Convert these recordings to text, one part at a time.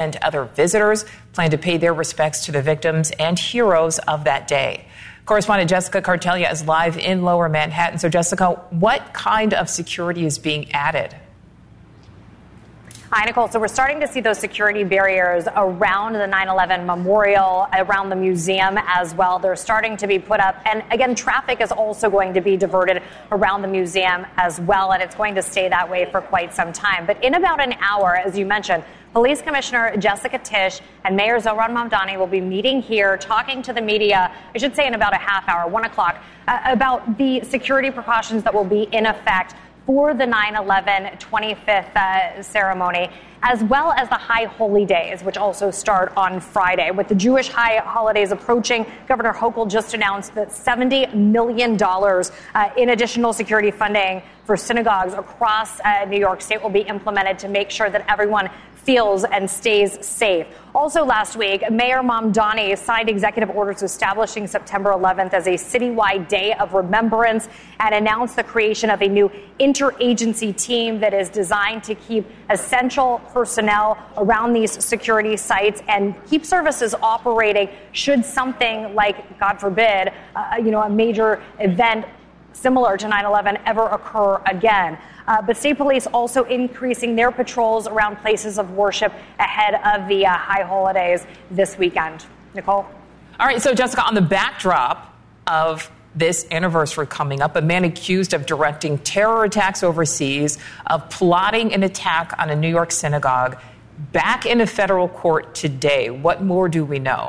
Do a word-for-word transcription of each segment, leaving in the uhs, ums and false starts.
and other visitors plan to pay their respects to the victims and heroes of that day. Correspondent Jessica Cartelia is live in Lower Manhattan. So, Jessica, what kind of security is being added? Hi, Nicole. So we're starting to see those security barriers around the nine eleven memorial, around the museum as well. They're starting to be put up. And again, traffic is also going to be diverted around the museum as well. And it's going to stay that way for quite some time. But in about an hour, as you mentioned, Police Commissioner Jessica Tisch and Mayor Zohran Mamdani will be meeting here, talking to the media, I should say in about a half hour, one o'clock, uh, about the security precautions that will be in effect for the nine eleven twenty-fifth uh, ceremony, as well as the High Holy Days, which also start on Friday. With the Jewish high holidays approaching, Governor Hochul just announced that seventy million dollars uh, in additional security funding for synagogues across uh, New York State will be implemented to make sure that everyone feels and stays safe. Also last week, Mayor Mamdani signed executive orders establishing September eleventh as a citywide day of remembrance and announced the creation of a new interagency team that is designed to keep essential personnel around these security sites and keep services operating should something like, God forbid, uh, you know, a major event similar to nine eleven ever occur again. Uh, but state police also increasing their patrols around places of worship ahead of the uh, high holidays this weekend. Nicole? All right, so Jessica, on the backdrop of this anniversary coming up, a man accused of directing terror attacks overseas, of plotting an attack on a New York synagogue, back in a federal court today. What more do we know?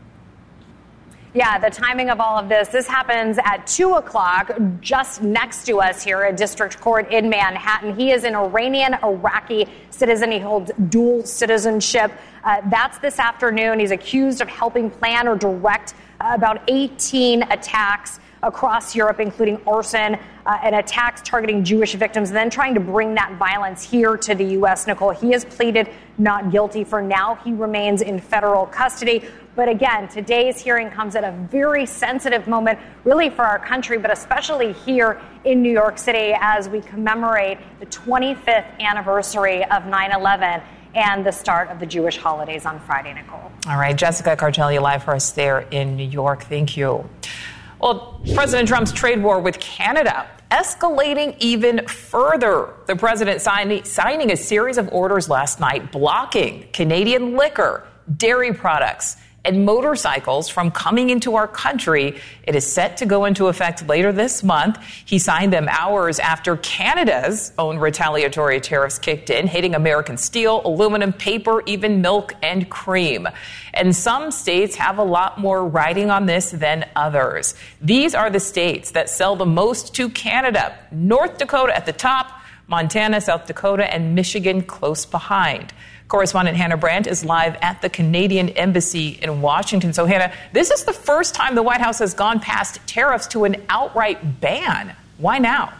Yeah, the timing of all of this, this happens at two o'clock just next to us here at District Court in Manhattan. He is an Iranian-Iraqi citizen. He holds dual citizenship. Uh, that's this afternoon. He's accused of helping plan or direct uh, about eighteen attacks across Europe, including arson uh, and attacks targeting Jewish victims, and then trying to bring that violence here to the U S. Nicole, he has pleaded not guilty. For now, he remains in federal custody. But again, today's hearing comes at a very sensitive moment, really for our country, but especially here in New York City as we commemorate the twenty-fifth anniversary of nine eleven and the start of the Jewish holidays on Friday, Nicole. All right, Jessica Cartelia live for us there in New York. Thank you. Well, President Trump's trade war with Canada escalating even further. The president signing, signing a series of orders last night blocking Canadian liquor, dairy products, and motorcycles from coming into our country. It is set to go into effect later this month. He signed them hours after Canada's own retaliatory tariffs kicked in, hitting American steel, aluminum, paper, even milk and cream. And some states have a lot more riding on this than others. These are the states that sell the most to Canada. North Dakota at the top, Montana, South Dakota, and Michigan close behind. Correspondent Hannah Brandt is live at the Canadian Embassy in Washington. So, Hannah, this is the first time the White House has gone past tariffs to an outright ban. Why now?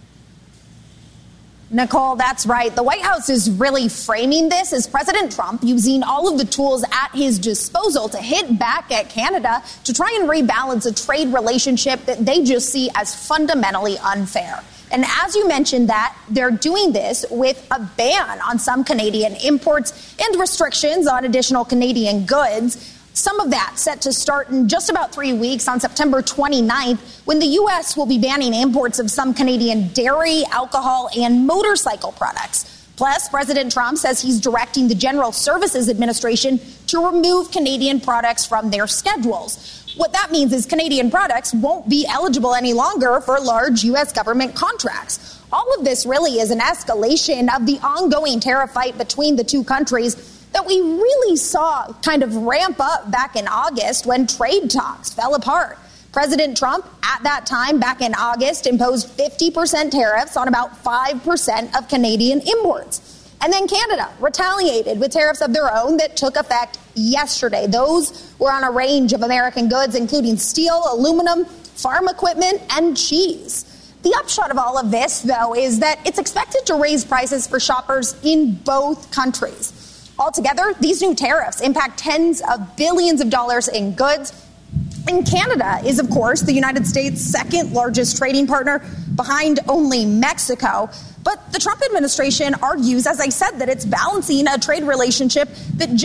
Nicole, that's right. The White House is really framing this as President Trump using all of the tools at his disposal to hit back at Canada to try and rebalance a trade relationship that they just see as fundamentally unfair. And as you mentioned that, they're doing this with a ban on some Canadian imports and restrictions on additional Canadian goods. Some of that set to start in just about three weeks on September twenty-ninth, when the U S will be banning imports of some Canadian dairy, alcohol, and motorcycle products. Plus, President Trump says he's directing the General Services Administration to remove Canadian products from their schedules. What that means is Canadian products won't be eligible any longer for large U S government contracts. All of this really is an escalation of the ongoing tariff fight between the two countries that we really saw kind of ramp up back in August when trade talks fell apart. President Trump, at that time, back in August, imposed fifty percent tariffs on about five percent of Canadian imports. And then Canada retaliated with tariffs of their own that took effect yesterday. Those were on a range of American goods, including steel, aluminum, farm equipment, and cheese. The upshot of all of this, though, is that it's expected to raise prices for shoppers in both countries. Altogether, these new tariffs impact tens of billions of dollars in goods. And Canada is, of course, the United States' second largest trading partner, behind only Mexico. But the Trump administration argues, as I said, that it's balancing a trade relationship that